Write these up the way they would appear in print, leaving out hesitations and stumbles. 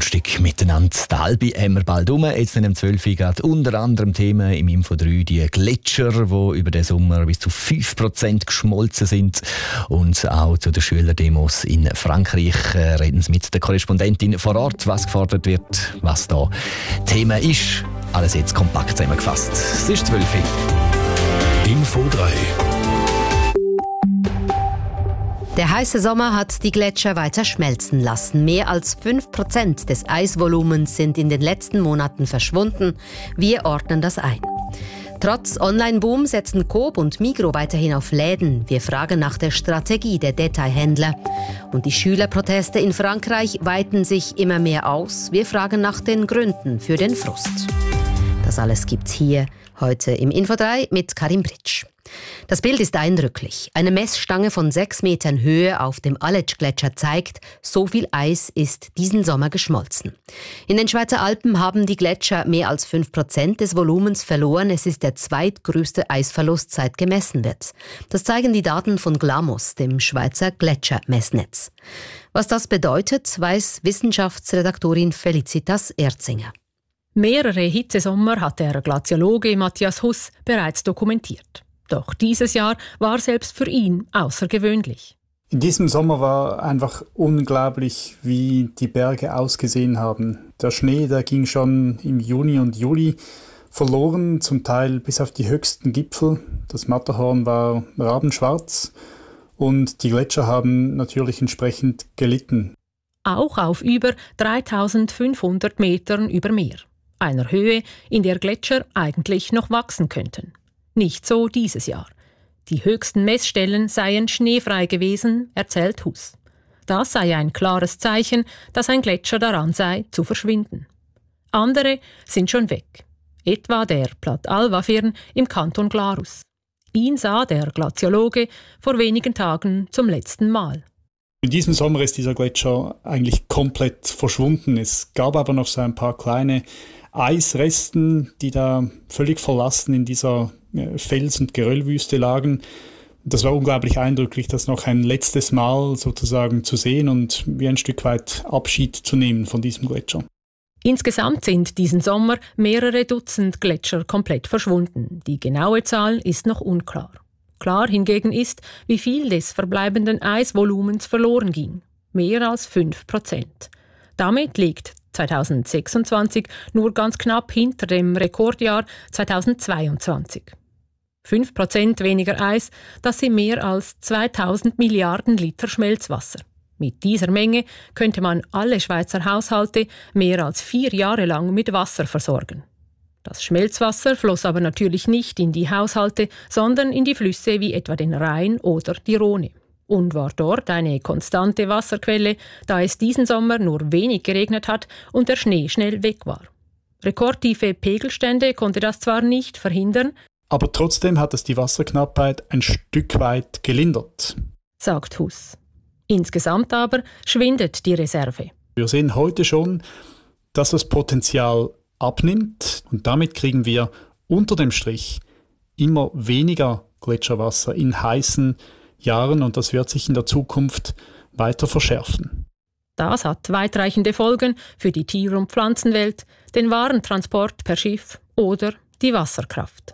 Stück miteinander. Der Albi haben wir bald rum. Jetzt am 12 Uhr geht unter anderem Themen im Info 3 die Gletscher, die über den Sommer bis zu 5% geschmolzen sind. Und auch zu den Schülerdemos in Frankreich reden sie mit der Korrespondentin vor Ort, was gefordert wird, was da Thema ist. Alles jetzt kompakt zusammengefasst. Es ist 12 Uhr. Info 3. Der heiße Sommer hat die Gletscher weiter schmelzen lassen. Mehr als 5% des Eisvolumens sind in den letzten Monaten verschwunden. Wir ordnen das ein. Trotz Online-Boom setzen Coop und Migros weiterhin auf Läden. Wir fragen nach der Strategie der Detailhändler. Und die Schülerproteste in Frankreich weiten sich immer mehr aus. Wir fragen nach den Gründen für den Frust. Das alles gibt's hier heute im Info 3 mit Karim Britsch. Das Bild ist eindrücklich. Eine Messstange von 6 Metern Höhe auf dem Aletsch-Gletscher zeigt, so viel Eis ist diesen Sommer geschmolzen. In den Schweizer Alpen haben die Gletscher mehr als 5% des Volumens verloren. Es ist der zweitgrößte Eisverlust, seit gemessen wird. Das zeigen die Daten von Glamos, dem Schweizer Gletschermessnetz. Was das bedeutet, weiß Wissenschaftsredaktorin Felicitas Erzinger. Mehrere Hitzesommer hat der Glaziologe Matthias Huss bereits dokumentiert. Doch dieses Jahr war selbst für ihn außergewöhnlich. In diesem Sommer war einfach unglaublich, wie die Berge ausgesehen haben. Der Schnee, der ging schon im Juni und Juli verloren, zum Teil bis auf die höchsten Gipfel. Das Matterhorn war rabenschwarz und die Gletscher haben natürlich entsprechend gelitten. Auch auf über 3500 Metern über Meer. Einer Höhe, in der Gletscher eigentlich noch wachsen könnten. Nicht so dieses Jahr. Die höchsten Messstellen seien schneefrei gewesen, erzählt Huss. Das sei ein klares Zeichen, dass ein Gletscher daran sei, zu verschwinden. Andere sind schon weg. Etwa der Plat Alba-Firn im Kanton Glarus. Ihn sah der Glaziologe vor wenigen Tagen zum letzten Mal. In diesem Sommer ist dieser Gletscher eigentlich komplett verschwunden. Es gab aber noch so ein paar kleine Eisresten, die da völlig verlassen in dieser Fels- und Geröllwüste lagen. Das war unglaublich eindrücklich, das noch ein letztes Mal sozusagen zu sehen und wie ein Stück weit Abschied zu nehmen von diesem Gletscher. Insgesamt sind diesen Sommer mehrere Dutzend Gletscher komplett verschwunden. Die genaue Zahl ist noch unklar. Klar hingegen ist, wie viel des verbleibenden Eisvolumens verloren ging. Mehr als 5%. Damit liegt 2026 nur ganz knapp hinter dem Rekordjahr 2022. 5% weniger Eis, das sind mehr als 2000 Milliarden Liter Schmelzwasser. Mit dieser Menge könnte man alle Schweizer Haushalte mehr als 4 Jahre lang mit Wasser versorgen. Das Schmelzwasser floss aber natürlich nicht in die Haushalte, sondern in die Flüsse wie etwa den Rhein oder die Rhone. Und war dort eine konstante Wasserquelle, da es diesen Sommer nur wenig geregnet hat und der Schnee schnell weg war. Rekordtiefe Pegelstände konnte das zwar nicht verhindern, aber trotzdem hat es die Wasserknappheit ein Stück weit gelindert, sagt Huss. Insgesamt aber schwindet die Reserve. Wir sehen heute schon, dass das Potenzial abnimmt und damit kriegen wir unter dem Strich immer weniger Gletscherwasser in heißen Jahren und das wird sich in der Zukunft weiter verschärfen. Das hat weitreichende Folgen für die Tier- und Pflanzenwelt, den Warentransport per Schiff oder die Wasserkraft.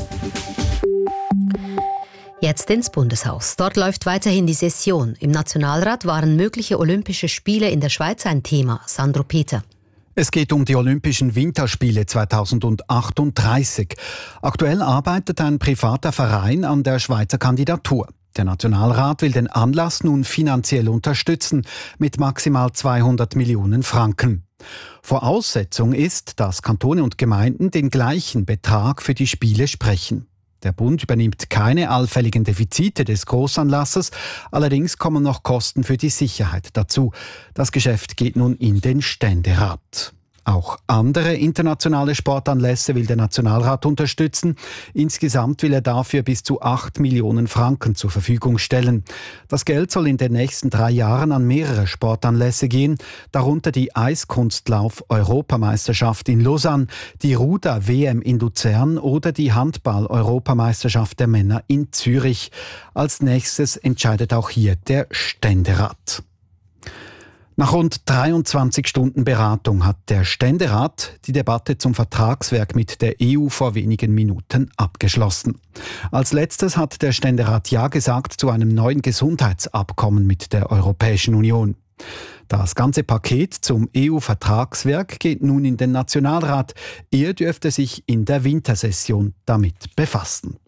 Jetzt ins Bundeshaus. Dort läuft weiterhin die Session. Im Nationalrat waren mögliche Olympische Spiele in der Schweiz ein Thema. Sandro Peter. Es geht um die Olympischen Winterspiele 2038. Aktuell arbeitet ein privater Verein an der Schweizer Kandidatur. Der Nationalrat will den Anlass nun finanziell unterstützen mit maximal 200 Millionen Franken. Voraussetzung ist, dass Kantone und Gemeinden den gleichen Betrag für die Spiele sprechen. Der Bund übernimmt keine allfälligen Defizite des Großanlasses, allerdings kommen noch Kosten für die Sicherheit dazu. Das Geschäft geht nun in den Ständerat. Auch andere internationale Sportanlässe will der Nationalrat unterstützen. Insgesamt will er dafür bis zu 8 Millionen Franken zur Verfügung stellen. Das Geld soll in den nächsten 3 Jahren an mehrere Sportanlässe gehen, darunter die Eiskunstlauf-Europameisterschaft in Lausanne, die Ruder-WM in Luzern oder die Handball-Europameisterschaft der Männer in Zürich. Als nächstes entscheidet auch hier der Ständerat. Nach rund 23 Stunden Beratung hat der Ständerat die Debatte zum Vertragswerk mit der EU vor wenigen Minuten abgeschlossen. Als letztes hat der Ständerat Ja gesagt zu einem neuen Gesundheitsabkommen mit der Europäischen Union. Das ganze Paket zum EU-Vertragswerk geht nun in den Nationalrat. Er dürfte sich in der Wintersession damit befassen.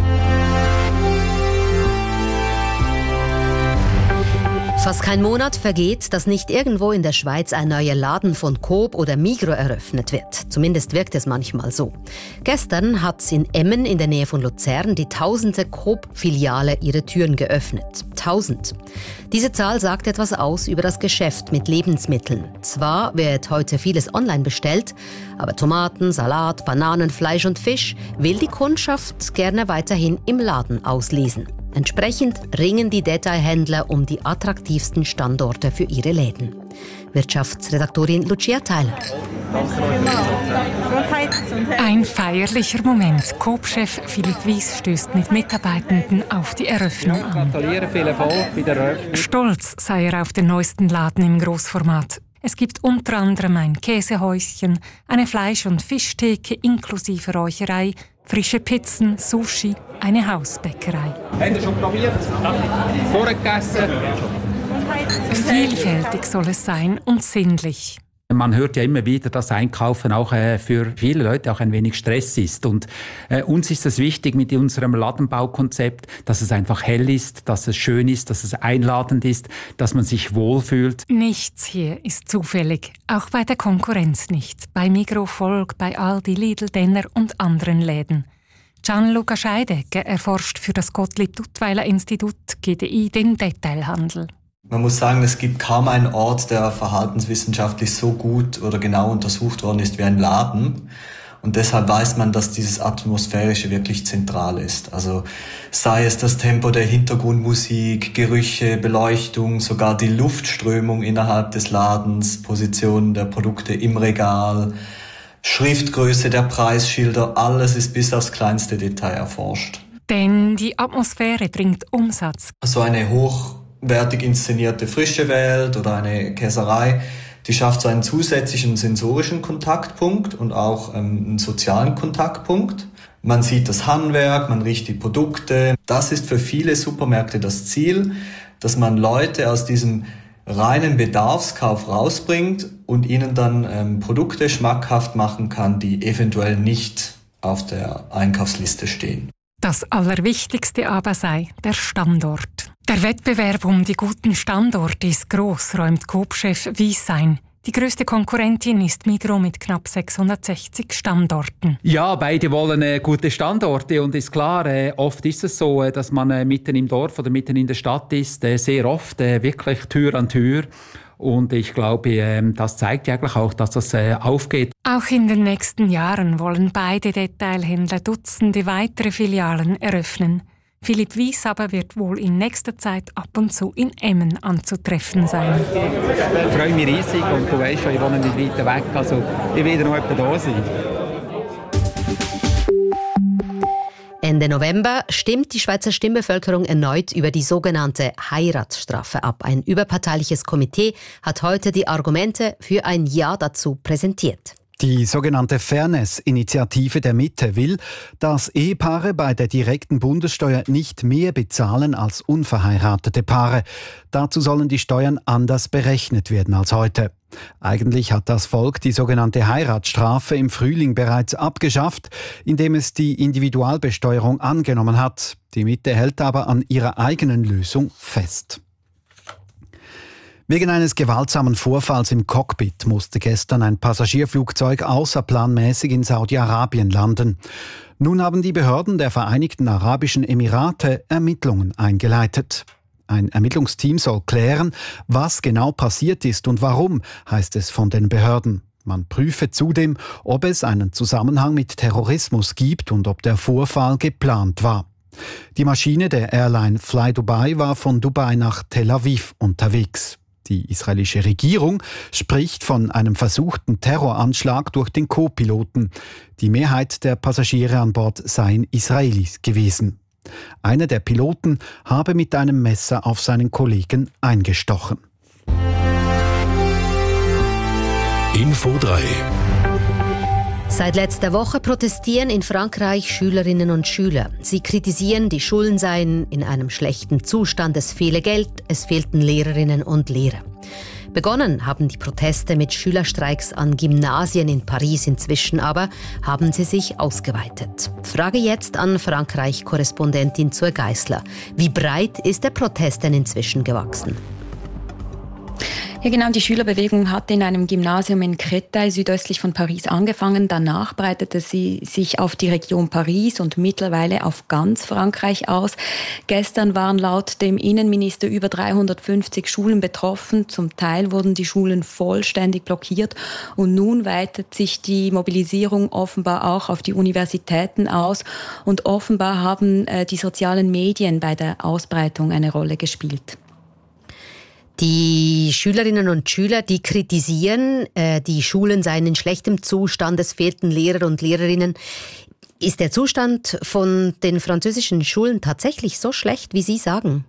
Fast kein Monat vergeht, dass nicht irgendwo in der Schweiz ein neuer Laden von Coop oder Migros eröffnet wird. Zumindest wirkt es manchmal so. Gestern hat in Emmen in der Nähe von Luzern die 1000. Coop-Filiale ihre Türen geöffnet. 1000. Diese Zahl sagt etwas aus über das Geschäft mit Lebensmitteln. Zwar wird heute vieles online bestellt, aber Tomaten, Salat, Bananen, Fleisch und Fisch will die Kundschaft gerne weiterhin im Laden auslesen. Entsprechend ringen die Detailhändler um die attraktivsten Standorte für ihre Läden. Wirtschaftsredaktorin Lucia Theiler. Ein feierlicher Moment. Coop-Chef Philipp Wies stößt mit Mitarbeitenden auf die Eröffnung an. Gratuliere, viel Erfolg bei der Eröffnung. Stolz sei er auf den neuesten Laden im Grossformat. Es gibt unter anderem ein Käsehäuschen, eine Fleisch- und Fischtheke inklusive Räucherei, frische Pizzen, Sushi, eine Hausbäckerei. Habt ihr schon probiert? Vorgegessen? Vielfältig soll es sein und sinnlich. Man hört ja immer wieder, dass Einkaufen auch für viele Leute auch ein wenig Stress ist. Und uns ist es wichtig mit unserem Ladenbaukonzept, dass es einfach hell ist, dass es schön ist, dass es einladend ist, dass man sich wohlfühlt. Nichts hier ist zufällig, auch bei der Konkurrenz nicht. Bei Migros, Volk, bei Aldi, Lidl, Denner und anderen Läden. Gianluca Scheidegger erforscht für das Gottlieb-Duttweiler-Institut GDI den Detailhandel. Man muss sagen, es gibt kaum einen Ort, der verhaltenswissenschaftlich so gut oder genau untersucht worden ist wie ein Laden. Und deshalb weiß man, dass dieses Atmosphärische wirklich zentral ist. Also sei es das Tempo der Hintergrundmusik, Gerüche, Beleuchtung, sogar die Luftströmung innerhalb des Ladens, Position der Produkte im Regal, Schriftgröße der Preisschilder, alles ist bis aufs kleinste Detail erforscht. Denn die Atmosphäre bringt Umsatz. So eine hochwertig inszenierte frische Welt oder eine Käserei, die schafft so einen zusätzlichen sensorischen Kontaktpunkt und auch einen sozialen Kontaktpunkt. Man sieht das Handwerk, man riecht die Produkte. Das ist für viele Supermärkte das Ziel, dass man Leute aus diesem reinen Bedarfskauf rausbringt und ihnen dann Produkte schmackhaft machen kann, die eventuell nicht auf der Einkaufsliste stehen. Das Allerwichtigste aber sei der Standort. Der Wettbewerb um die guten Standorte ist gross, räumt Coop-Chef Wies ein. Die grösste Konkurrentin ist Migros mit knapp 660 Standorten. Ja, beide wollen gute Standorte und ist klar, oft ist es so, dass man mitten im Dorf oder mitten in der Stadt ist, sehr oft wirklich Tür an Tür. Und ich glaube, das zeigt eigentlich auch, dass das aufgeht. Auch in den nächsten Jahren wollen beide Detailhändler Dutzende weitere Filialen eröffnen. Philipp Wies aber wird wohl in nächster Zeit ab und zu in Emmen anzutreffen sein. Ich freue mich riesig und du weißt schon, ich wohne nicht weiter weg, also ich werde noch etwa da sein. Ende November stimmt die Schweizer Stimmbevölkerung erneut über die sogenannte Heiratsstrafe ab. Ein überparteiliches Komitee hat heute die Argumente für ein Ja dazu präsentiert. Die sogenannte Fairness-Initiative der Mitte will, dass Ehepaare bei der direkten Bundessteuer nicht mehr bezahlen als unverheiratete Paare. Dazu sollen die Steuern anders berechnet werden als heute. Eigentlich hat das Volk die sogenannte Heiratsstrafe im Frühling bereits abgeschafft, indem es die Individualbesteuerung angenommen hat. Die Mitte hält aber an ihrer eigenen Lösung fest. Wegen eines gewaltsamen Vorfalls im Cockpit musste gestern ein Passagierflugzeug außerplanmäßig in Saudi-Arabien landen. Nun haben die Behörden der Vereinigten Arabischen Emirate Ermittlungen eingeleitet. Ein Ermittlungsteam soll klären, was genau passiert ist und warum, heißt es von den Behörden. Man prüfe zudem, ob es einen Zusammenhang mit Terrorismus gibt und ob der Vorfall geplant war. Die Maschine der Airline Fly Dubai war von Dubai nach Tel Aviv unterwegs. Die israelische Regierung spricht von einem versuchten Terroranschlag durch den Co-Piloten. Die Mehrheit der Passagiere an Bord seien Israelis gewesen. Einer der Piloten habe mit einem Messer auf seinen Kollegen eingestochen. Info 3. Seit letzter Woche protestieren in Frankreich Schülerinnen und Schüler. Sie kritisieren, die Schulen seien in einem schlechten Zustand, es fehle Geld, es fehlten Lehrerinnen und Lehrer. Begonnen haben die Proteste mit Schülerstreiks an Gymnasien in Paris, inzwischen aber haben sie sich ausgeweitet. Frage jetzt an Frankreich-Korrespondentin Zoe Geissler. Wie breit ist der Protest denn inzwischen gewachsen? Ja, genau. Die Schülerbewegung hatte in einem Gymnasium in Créteil südöstlich von Paris angefangen. Danach breitete sie sich auf die Region Paris und mittlerweile auf ganz Frankreich aus. Gestern waren laut dem Innenminister über 350 Schulen betroffen. Zum Teil wurden die Schulen vollständig blockiert. Und nun weitet sich die Mobilisierung offenbar auch auf die Universitäten aus. Und offenbar haben die sozialen Medien bei der Ausbreitung eine Rolle gespielt. Die Schülerinnen und Schüler, die kritisieren, die Schulen seien in schlechtem Zustand, es fehlten Lehrer und Lehrerinnen. Ist der Zustand von den französischen Schulen tatsächlich so schlecht, wie Sie sagen?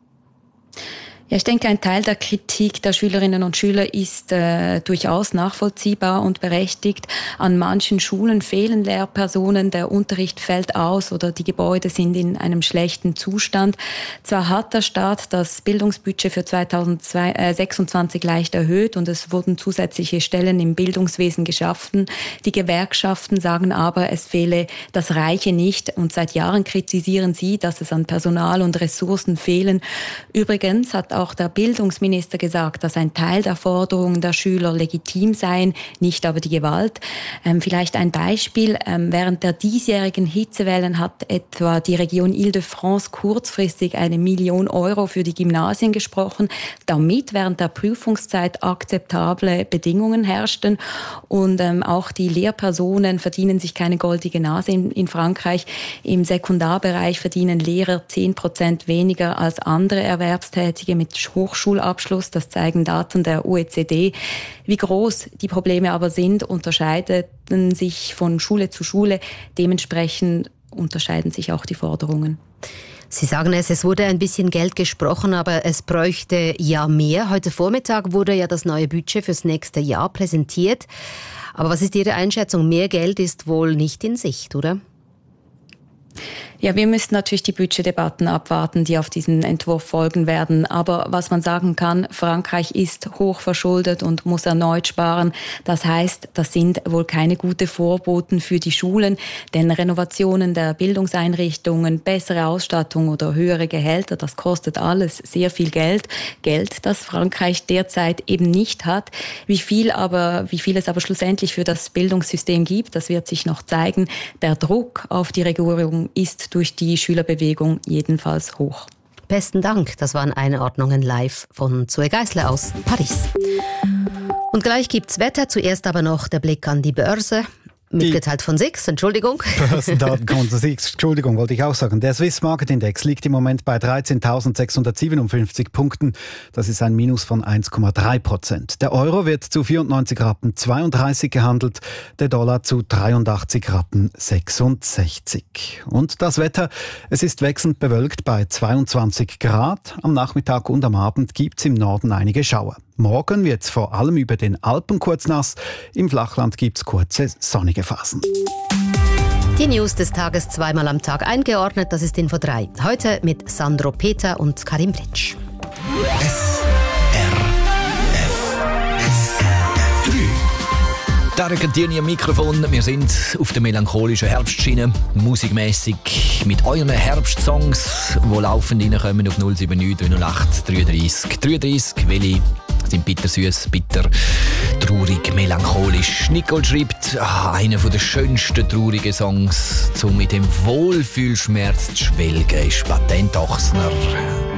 Ja, ich denke, ein Teil der Kritik der Schülerinnen und Schüler ist durchaus nachvollziehbar und berechtigt. An manchen Schulen fehlen Lehrpersonen, der Unterricht fällt aus oder die Gebäude sind in einem schlechten Zustand. Zwar hat der Staat das Bildungsbudget für 2026 leicht erhöht und es wurden zusätzliche Stellen im Bildungswesen geschaffen. Die Gewerkschaften sagen aber, es fehle das Reiche nicht und seit Jahren kritisieren sie, dass es an Personal und Ressourcen fehlen. Übrigens hat auch der Bildungsminister gesagt, dass ein Teil der Forderungen der Schüler legitim seien, nicht aber die Gewalt. Vielleicht ein Beispiel. Während der diesjährigen Hitzewellen hat etwa die Region Île-de-France kurzfristig 1 Million Euro für die Gymnasien gesprochen, damit während der Prüfungszeit akzeptable Bedingungen herrschten. Und auch die Lehrpersonen verdienen sich keine goldige Nase in Frankreich. Im Sekundarbereich verdienen Lehrer 10% weniger als andere Erwerbstätige mit Hochschulabschluss. Das zeigen Daten der OECD. Wie groß die Probleme aber sind, unterscheiden sich von Schule zu Schule. Dementsprechend unterscheiden sich auch die Forderungen. Sie sagen es wurde ein bisschen Geld gesprochen, aber es bräuchte ja mehr. Heute Vormittag wurde ja das neue Budget fürs nächste Jahr präsentiert. Aber was ist Ihre Einschätzung? Mehr Geld ist wohl nicht in Sicht, oder? Ja, wir müssen natürlich die Budgetdebatten abwarten, die auf diesen Entwurf folgen werden. Aber was man sagen kann, Frankreich ist hoch verschuldet und muss erneut sparen. Das heißt, das sind wohl keine guten Vorboten für die Schulen, denn Renovationen der Bildungseinrichtungen, bessere Ausstattung oder höhere Gehälter, das kostet alles sehr viel Geld. Geld, das Frankreich derzeit eben nicht hat. Wie viel es aber schlussendlich für das Bildungssystem gibt, das wird sich noch zeigen. Der Druck auf die Regierung ist durch die Schülerbewegung jedenfalls hoch. Besten Dank. Das waren Einordnungen live von Zoe Geissler aus Paris. Und gleich gibt's Wetter. Zuerst aber noch der Blick an die Börse. Mitgeteilt von SIX, Entschuldigung. Börsendatenkonto SIX, Entschuldigung, wollte ich auch sagen. Der Swiss Market Index liegt im Moment bei 13.657 Punkten. Das ist ein Minus von 1,3%. Der Euro wird zu 94,32 Rappen gehandelt, der Dollar zu 83,66 Rappen. Und das Wetter, es ist wechselnd bewölkt bei 22 Grad. Am Nachmittag und am Abend gibt es im Norden einige Schauer. Morgen wird es vor allem über den Alpen kurz nass. Im Flachland gibt es kurze sonnige Phasen. Die News des Tages zweimal am Tag eingeordnet. Das ist Info 3. Heute mit Sandro Peter und Karim Britsch. Tarek Tieni am Mikrofon. Wir sind auf der melancholischen Herbstschiene. Musikmässig mit euren Herbstsongs, die laufend reinkommen auf 079 308 33 33. Welche sind bittersüß, bitter, traurig, melancholisch. Nicole schreibt, einer der schönsten traurigen Songs, um mit dem Wohlfühlschmerz zu schwelgen, ist Patent Ochsner.